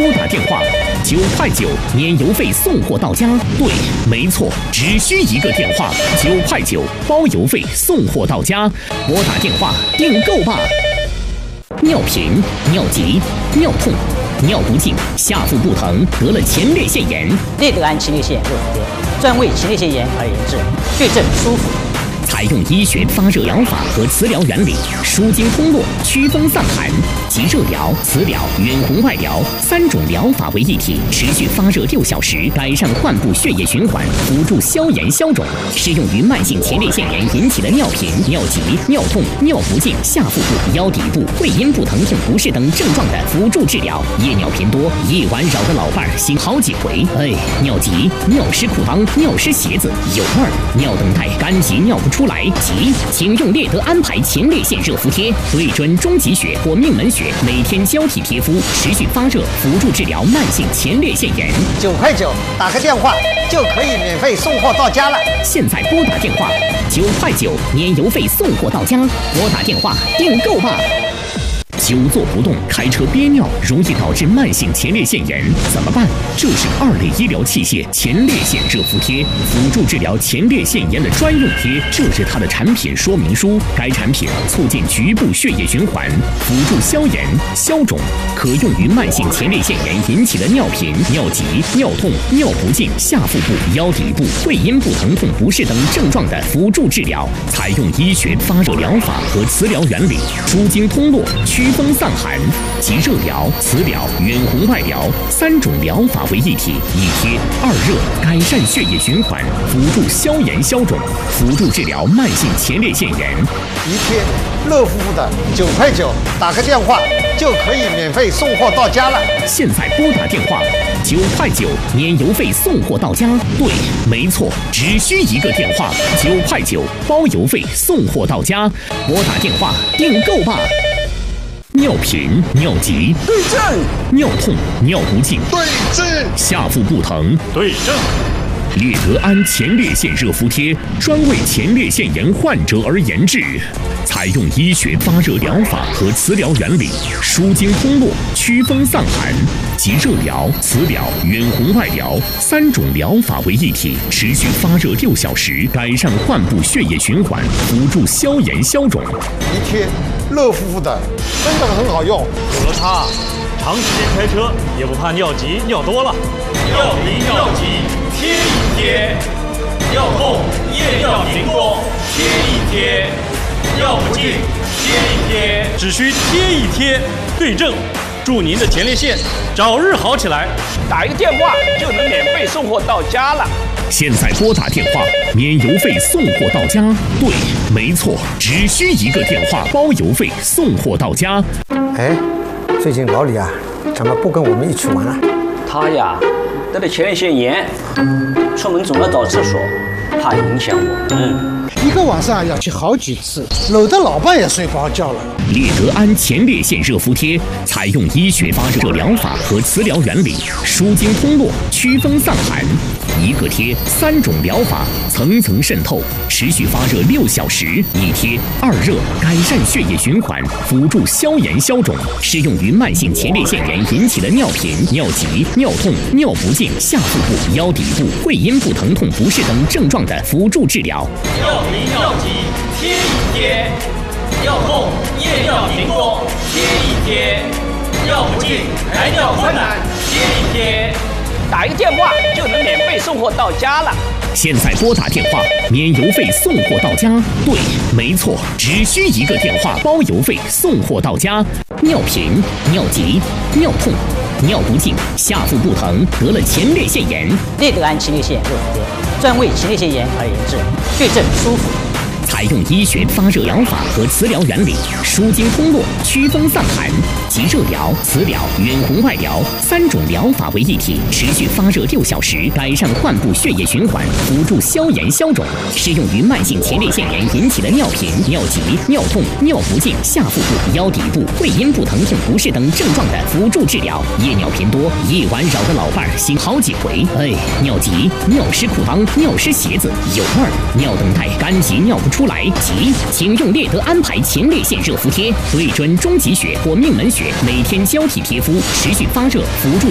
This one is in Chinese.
拨打电话9块9，免邮费送货到家。对，没错，只需一个电话，9块9，包邮费送货到家。拨打电话订购吧。尿频、尿急、尿痛、尿不尽、下腹不疼，得了前列腺炎。 列德安前列腺热敷贴，专为前列腺炎而研制，对症舒服。 采用医学发热疗法和磁疗原理，舒筋通络、祛风散寒，集热疗、磁疗、远红外疗3种疗法为一体，持续发热6小时，改善患部血液循环，辅助消炎消肿。适用于慢性前列腺炎引起的尿频、尿急、尿痛、尿不尽、下腹部、腰底部、会阴部疼痛不适等症状的辅助治疗。夜尿频多，夜晚扰得老伴儿醒好几回。尿急、尿湿裤裆、尿湿鞋子有味儿，尿等待干急尿不出来急，请用列德安排前列腺热敷贴，对准中极穴或命门穴，每天交替贴敷，持续发热，辅助治疗慢性前列腺炎。 9块9，打个电话就可以免费送货到家了。 现在拨打电话9块9，免邮费送货到家。拨打电话订购吧。久坐不动，开车憋尿，容易导致慢性前列腺炎，怎么办？这是2类医疗器械前列腺热敷贴，辅助治疗前列腺炎的专用贴。这是它的产品说明书。该产品促进局部血液循环，辅助消炎消肿，可用于慢性前列腺炎引起的尿频、尿急、尿痛、尿不尽、下腹部、腰底部、会阴部疼痛不适等症状的辅助治疗。采用医学发热疗法和磁疗原理，舒筋通络、祛风散寒，集热疗、磁疗、远红外疗3种疗法为一体，一贴2热，改善血液循环，辅助消炎消肿，辅助治疗慢性前列腺炎。 一贴热乎乎的9块9，打个电话就可以免费送货到家了。 现在拨打电话9块9，免邮费送货到家。对，没错，只需一个电话9块9，包邮费送货到家。拨打电话订购吧。尿频、尿急对症， 尿痛、尿不尽对症， 下腹不疼对症。 列德安前列腺热敷贴专为前列腺炎患者而研制，采用医学发热疗法和磁疗原理，舒筋通络、祛风散寒，集热疗、磁疗、远红外疗3种疗法为一体，持续发热6小时，改善患部血液循环，辅助消炎消肿。 一贴热乎乎的，真的很好用。 有了它，长时间开车也不怕尿急尿多了。 尿频尿急贴一贴，尿痛夜尿频多贴一贴，尿不尽贴一贴， 只需贴一贴，对症，祝您的前列腺早日好起来。 打一个电话就能免费送货到家了。 现在拨打电话，免邮费送货到家。对，没错，只需一个电话，包邮费送货到家。 最近老李啊，怎么不跟我们一起玩啊？ 他呀，得了前列腺炎，出门总要找厕所，怕影响我们。 一个晚上要去好几次，搂得老伴也睡不着觉了。 列德安前列腺热敷贴采用医学发热疗法和磁疗原理，舒筋通络、祛风散寒，一个贴3种疗法层层渗透，持续发热6小时，一贴2热，改善血液循环，辅助消炎消肿，适用于慢性前列腺炎引起的尿频、尿急、尿痛、尿不尽、下腹部、腰底部、会阴部疼痛不适等症状的辅助治疗。 尿频尿急贴一贴，尿痛夜尿频多贴一贴，尿不尽排尿困难贴一贴， 打一个电话就能免费送货到家了。 现在拨打电话，免邮费送货到家。对，没错，只需一个电话，包邮费送货到家。尿频、尿急、尿痛、尿不尽、下腹不疼，得了前列腺炎。 列德安前列腺热敷贴，专为前列腺炎而研制，对症舒服。 采用医学发热疗法和磁疗原理，舒筋通络、祛风散寒，集热疗、磁疗、远红外疗3种疗法为一体，持续发热6小时，改善患部血液循环，辅助消炎消肿。适用于慢性前列腺炎引起的尿频、尿急、尿痛、尿不尽、下腹部、腰底部、会阴部疼痛不适等症状的辅助治疗。夜尿频多，夜晚扰得老伴儿醒好几回。尿急、尿湿裤裆、尿湿鞋子有味儿，尿等待干急尿不出来急，请用列德安排前列腺热敷贴，对准中极穴或命门穴，每天交替贴敷，持续发热，辅助